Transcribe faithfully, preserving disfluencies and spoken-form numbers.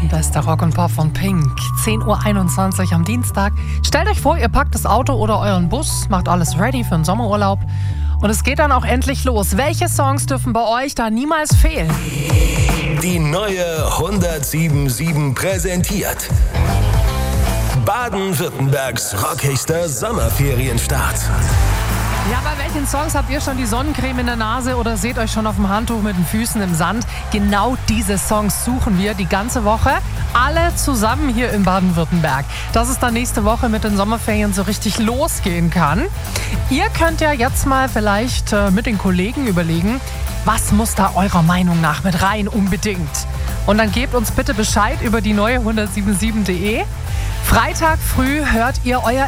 Bester Rock und Pop von Pink. zehn Uhr einundzwanzig am Dienstag. Stellt euch vor, ihr packt das Auto oder euren Bus, macht alles ready für den Sommerurlaub. Und es geht dann auch endlich los. Welche Songs dürfen bei euch da niemals fehlen? Die neue hundertsieben Komma sieben präsentiert Baden-Württembergs rockigster Sommerferienstart. Ja, bei welchen Songs habt ihr schon die Sonnencreme in der Nase oder seht euch schon auf dem Handtuch mit den Füßen im Sand? Genau diese Songs suchen wir die ganze Woche. Alle zusammen hier in Baden-Württemberg. Dass es dann nächste Woche mit den Sommerferien so richtig losgehen kann. Ihr könnt ja jetzt mal vielleicht äh, mit den Kollegen überlegen, was muss da eurer Meinung nach mit rein unbedingt? Und dann gebt uns bitte Bescheid über die neue hundertsieben Komma sieben punkt de. Freitag früh hört ihr euer